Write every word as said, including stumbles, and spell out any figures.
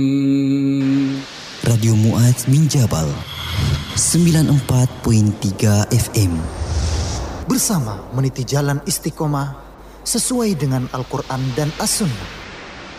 Radio Muaz min Jabal sembilan puluh empat perpuluhan tiga F M. Bersama meniti jalan istiqomah sesuai dengan Al-Quran dan As-Sunnah.